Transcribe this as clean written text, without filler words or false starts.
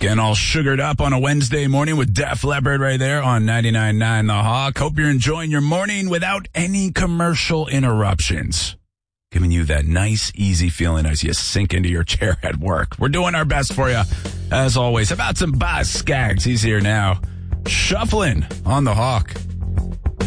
Getting all sugared up on a Wednesday morning with Def Leppard right there on 99.9 The Hawk. Hope you're enjoying your morning without any commercial interruptions. Giving you that nice, easy feeling as you sink into your chair at work. We're doing our best for you, as always. How about some Boz Scaggs? He's here now. Shuffling on The Hawk.